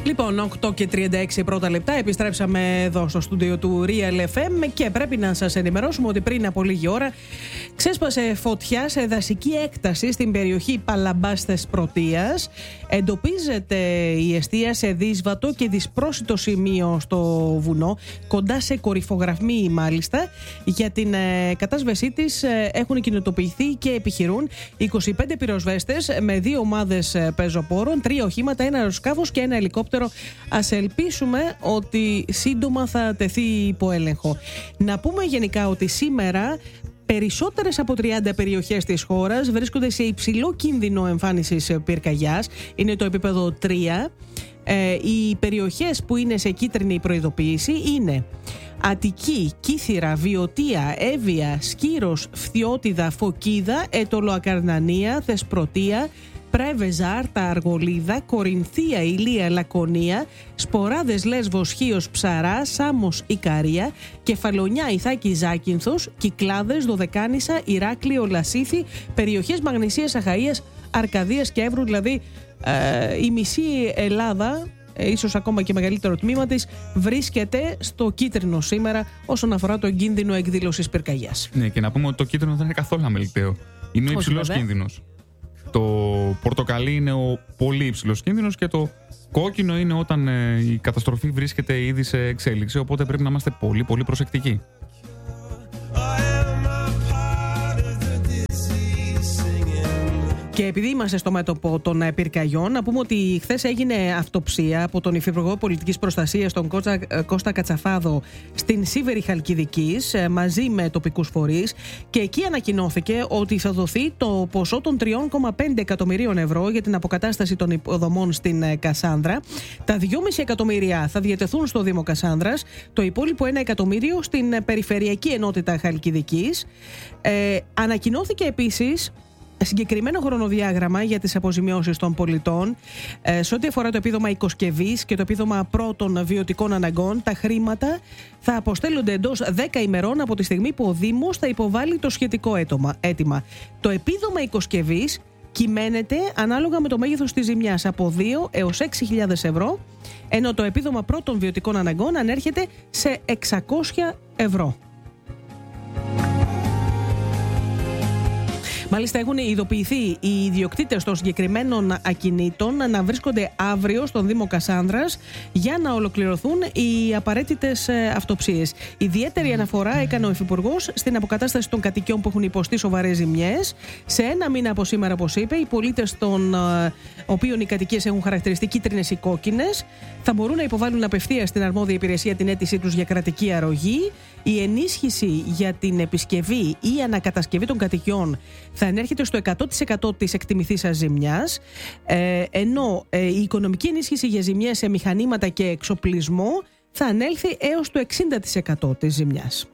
Λοιπόν, 8:36 πρώτα λεπτά. Επιστρέψαμε εδώ στο στούντιο του Real FM και πρέπει να σας ενημερώσουμε ότι πριν από λίγη ώρα ξέσπασε φωτιά σε δασική έκταση στην περιοχή Παλαμπάστες Πρωτείας. Εντοπίζεται η εστία σε δύσβατο και δυσπρόσιτο σημείο στο βουνό, κοντά σε κορυφογραμμή μάλιστα. Για την κατάσβεσή της έχουν κινητοποιηθεί και επιχειρούν 25 πυροσβέστες με 2 ομάδες πεζοπόρων, 3 οχήματα, 1 αεροσκάφος και 1 ελικόπτερο. Ας ελπίσουμε ότι σύντομα θα τεθεί υπό έλεγχο. Να πούμε γενικά ότι σήμερα περισσότερες από 30 περιοχές της χώρας βρίσκονται σε υψηλό κίνδυνο εμφάνισης πυρκαγιάς. Είναι το επίπεδο 3. Οι περιοχές που είναι σε κίτρινη προειδοποίηση είναι Αττική, Κύθυρα, Βιωτία, Εύβοια, Σκύρος, Φθιώτιδα, Φωκίδα, Αιτωλοακαρνανία, Θεσπρωτεία, Πρέβεζα, Άρτα, Αργολίδα, Κορινθία, Ηλία, Λακωνία, Σποράδες, Λέσβος, Χίος, Ψαρά, Σάμος, Ικαρία, Κεφαλονιά, Ιθάκη, Ζάκυνθος, Κυκλάδες, Δωδεκάνησα, Ηράκλειο, Λασίθι, περιοχές Μαγνησίας, Αχαΐας, Αρκαδίας και Εύρου, δηλαδή η μισή Ελλάδα, ίσως ακόμα και μεγαλύτερο τμήμα της, βρίσκεται στο κίτρινο σήμερα όσον αφορά τον κίνδυνο εκδήλωσης πυρκαγιάς. Ναι, και να πούμε ότι το κίτρινο δεν είναι καθόλου αμεληταίο. Είναι ο υψηλός κίνδυνος. Το πορτοκαλί είναι ο πολύ υψηλός κίνδυνος και το κόκκινο είναι όταν η καταστροφή βρίσκεται ήδη σε εξέλιξη, οπότε πρέπει να είμαστε πολύ πολύ προσεκτικοί. Και επειδή είμαστε στο μέτωπο των πυρκαγιών, να πούμε ότι χθες έγινε αυτοψία από τον Υφυπουργό Πολιτικής Προστασίας, τον Κώστα Κατσαφάδο, στην Σίβερη Χαλκιδικής μαζί με τοπικούς φορείς, και εκεί ανακοινώθηκε ότι θα δοθεί το ποσό των 3,5 εκατομμυρίων ευρώ για την αποκατάσταση των υποδομών στην Κασάνδρα. Τα 2,5 εκατομμύρια θα διατεθούν στο Δήμο Κασάνδρας, το υπόλοιπο 1 εκατομμύριο στην Περιφερειακή Ενότητα Χαλκιδικής. Ανακοινώθηκε επίσης συγκεκριμένο χρονοδιάγραμμα για τις αποζημιώσεις των πολιτών. Σε ό,τι αφορά το επίδομα οικοσκευής και το επίδομα πρώτων βιωτικών αναγκών, τα χρήματα θα αποστέλλονται εντός 10 ημερών από τη στιγμή που ο Δήμος θα υποβάλει το σχετικό αίτημα. Το επίδομα οικοσκευής κυμαίνεται ανάλογα με το μέγεθος της ζημιάς από 2 έως 6.000 ευρώ, ενώ το επίδομα πρώτων βιωτικών αναγκών ανέρχεται σε 600 ευρώ. Μάλιστα, έχουν ειδοποιηθεί οι ιδιοκτήτες των συγκεκριμένων ακινήτων να βρίσκονται αύριο στον Δήμο Κασάνδρας για να ολοκληρωθούν οι απαραίτητες αυτοψίες. Ιδιαίτερη αναφορά έκανε ο Υφυπουργός στην αποκατάσταση των κατοικιών που έχουν υποστεί σοβαρές ζημιές. Σε 1 μήνα από σήμερα, όπως είπε, οι πολίτες των οποίων οι κατοικίες έχουν χαρακτηριστεί κίτρινες ή κόκκινες θα μπορούν να υποβάλουν απευθείας στην αρμόδια υπηρεσία την αίτησή τους για κρατική αρρωγή. Η ενίσχυση για την επισκευή ή ανακατασκευή των κατοικιών θα ενέρχεται στο 100% της εκτιμηθής ζημιάς, ενώ η οικονομική ενίσχυση για ζημιές σε μηχανήματα και εξοπλισμό θα ανέλθει έως το 60% της ζημιάς.